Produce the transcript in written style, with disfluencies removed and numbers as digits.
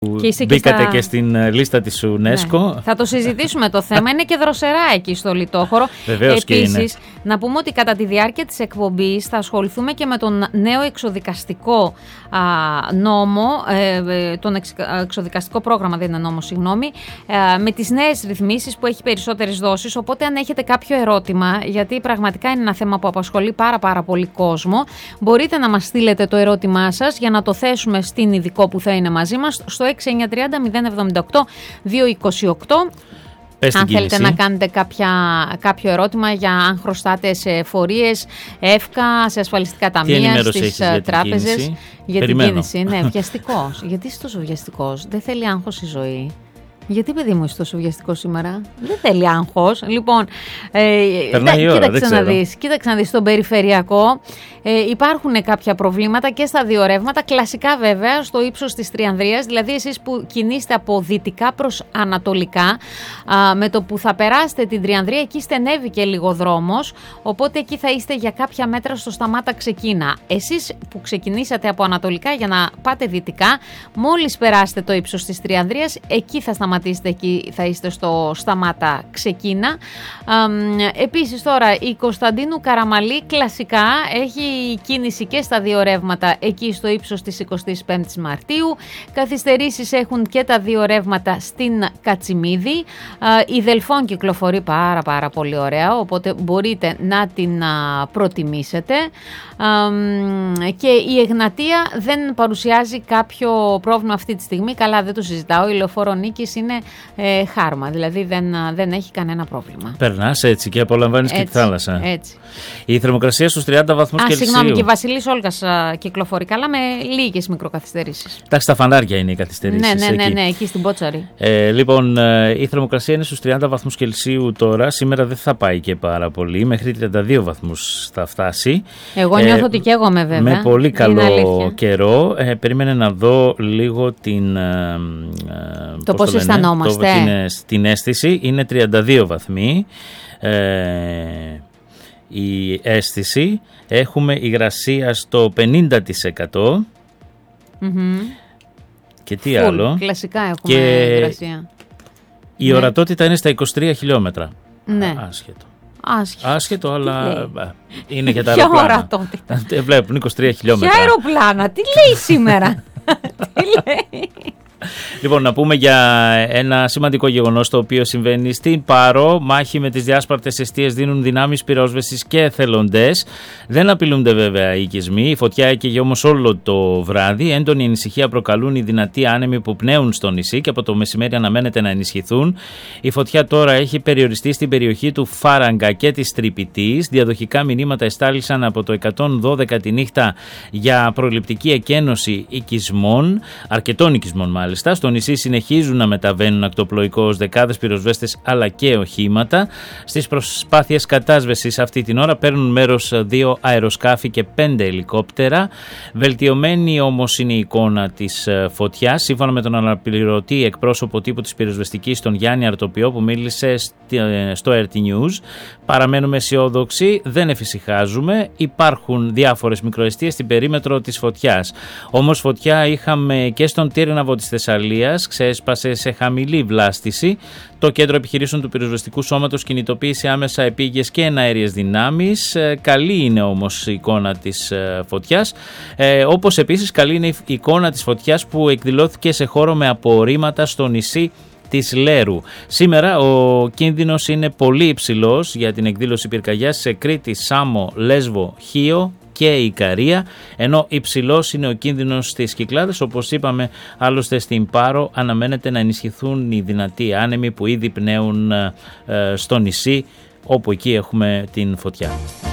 Μπήκατε και στην λίστα της UNESCO. Ναι. Θα το συζητήσουμε το θέμα. Είναι και δροσερά εκεί στο Λιτόχωρο. Βεβαίως και είναι. Επίσης, να πούμε ότι κατά τη διάρκεια της εκπομπής θα ασχοληθούμε και με τον νέο εξοδικαστικό νόμο, τον εξοδικαστικό πρόγραμμα, δεν είναι νόμο, συγγνώμη, με τις νέες ρυθμίσεις που έχει περισσότερες δόσεις. Οπότε αν έχετε κάποιο ερώτημα, γιατί πραγματικά είναι ένα θέμα που απασχολεί πάρα πολύ κόσμο, μπορείτε να μας στείλετε το ερώτημά σας για να το θέσουμε στην ειδικό που θα είναι μαζί μας στο 6930-078-228. Αν θέλετε να κάνετε κάποιο ερώτημα για αν χρωστάτε σε εφορίες, ΕΦΚΑ, σε ασφαλιστικά ταμεία, στις τράπεζες. Για την κίνηση, ναι, βιαστικός. Γιατί είσαι τόσο βιαστικός? Δεν θέλει άγχος η ζωή? Γιατί, παιδί μου, είσαι τόσο βιαστικό σήμερα? Δεν θέλει άγχος. Λοιπόν, κοίταξε να δεις στον περιφερειακό. Υπάρχουν κάποια προβλήματα και στα δύο ρεύματα. Κλασικά, βέβαια, στο ύψος της Τριανδρίας. Δηλαδή, εσείς που κινείστε από δυτικά προς ανατολικά, με το που θα περάσετε την Τριανδρία, εκεί στενεύει και λίγο δρόμος. Οπότε, εκεί θα είστε για κάποια μέτρα στο σταμάτα ξεκίνα. Εσείς που ξεκινήσατε από ανατολικά για να πάτε δυτικά, μόλις περάσετε το ύψος της Τριανδρίας, εκεί θα σταματήσετε, εκεί θα είστε στο σταμάτα ξεκίνα. Επίσης, τώρα η Κωνσταντίνου Καραμαλή κλασικά έχει κίνηση και στα δύο ρεύματα εκεί στο ύψος της 25ης Μαρτίου. Καθυστερήσεις έχουν και τα δύο ρεύματα στην Κατσιμίδη. Η Δελφών κυκλοφορεί πάρα πολύ ωραία, οπότε μπορείτε να την προτιμήσετε. Και η Εγνατία δεν παρουσιάζει κάποιο πρόβλημα αυτή τη στιγμή. Καλά, δεν το συζητάω. Η Λεωφόρο Νίκης είναι χάρμα, δηλαδή δεν έχει κανένα πρόβλημα. Περνάς έτσι και απολαμβάνεις και τη θάλασσα. Έτσι. Η θερμοκρασία στους 30 βαθμούς Κελσίου. Συγγνώμη, και η Βασιλής Όλγας κυκλοφορεί καλά με λίγες μικροκαθυστερήσεις. Εντάξει, στα φανάρια είναι οι καθυστερήσεις. Ναι, εκεί στην Πότσαρη. Λοιπόν, η θερμοκρασία είναι στους 30 βαθμούς Κελσίου τώρα. Σήμερα δεν θα πάει και πάρα πολύ. Μέχρι 32 βαθμούς θα φτάσει. Εγώ νιώθω ότι καίγομαι, βέβαια. Με πολύ καλό καιρό. Περίμενε να δω λίγο το πώς αισθανόμαστε. Την αίσθηση. Είναι 32 βαθμοί. Η αίσθηση. Έχουμε υγρασία στο 50%. Και τι άλλο? Κλασικά έχουμε υγρασία. Η ορατότητα είναι στα 23 χιλιόμετρα. Ναι. Άσχετο, αλλά είναι και τα αεροπλάνα. Ποια ορατότητα? Βλέπουν 23 χιλιόμετρα. Ποια αεροπλάνα? Τι λέει σήμερα? Τι λέει? Λοιπόν, να πούμε για ένα σημαντικό γεγονός το οποίο συμβαίνει στην Πάρο. Μάχη με τις διάσπαρτες εστίες δίνουν δυνάμεις πυρόσβεσης και εθελοντές. Δεν απειλούνται βέβαια οι οικισμοί. Η φωτιά έκαιγε όμως όλο το βράδυ. Έντονη ανησυχία προκαλούν οι δυνατοί άνεμοι που πνέουν στο νησί και από το μεσημέρι αναμένεται να ενισχυθούν. Η φωτιά τώρα έχει περιοριστεί στην περιοχή του Φάραγγα και της Τρυπητής. Διαδοχικά μηνύματα εστάλησαν από το 112 τη νύχτα για προληπτική εκένωση οικισμών, αρκετών οικισμών μάλιστα. Στο νησί συνεχίζουν να μεταβαίνουν ακτοπλοϊκώς δεκάδες πυροσβέστες αλλά και οχήματα. Στις προσπάθειες κατάσβεσης αυτή την ώρα παίρνουν μέρος 2 αεροσκάφη και 5 ελικόπτερα. Βελτιωμένη όμως είναι η εικόνα της φωτιάς. Σύμφωνα με τον αναπληρωτή εκπρόσωπο τύπου της πυροσβεστικής, τον Γιάννη Αρτοπιό, που μίλησε στο RT News, παραμένουμε αισιόδοξοι, δεν εφησυχάζουμε. Υπάρχουν διάφορες μικροαιστείες στην περίμετρο της φωτιάς. Όμως φωτιά είχαμε και στον Τύρναβο της Θεσσαλίας, ξέσπασε σε χαμηλή βλάστηση. Το Κέντρο Επιχειρήσεων του Πυροσβεστικού Σώματος κινητοποίησε άμεσα επίγειες και εναέριες δυνάμεις. Καλή είναι όμως η εικόνα της φωτιάς. Όπως επίσης καλή είναι η εικόνα της φωτιάς που εκδηλώθηκε σε χώρο με απορρίμματα στο νησί της Λέρου. Σήμερα ο κίνδυνος είναι πολύ υψηλός για την εκδήλωση πυρκαγιάς σε Κρήτη, Σάμο, Λέσβο, Χίο και Ικαρία, ενώ υψηλός είναι ο κίνδυνος στις Κυκλάδες. Όπως είπαμε, άλλωστε στην Πάρο αναμένεται να ενισχυθούν οι δυνατοί άνεμοι που ήδη πνέουν στο νησί, όπου εκεί έχουμε την φωτιά.